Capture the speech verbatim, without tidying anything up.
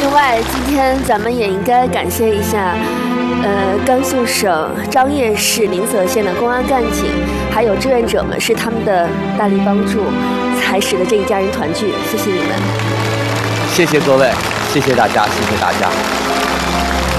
另外，今天咱们也应该感谢一下，呃，甘肃省张掖市临泽县的公安干警，还有志愿者们，是他们的大力帮助，才使得这一家人团聚。谢谢你们， 谢谢各位，谢谢大家，谢谢大家。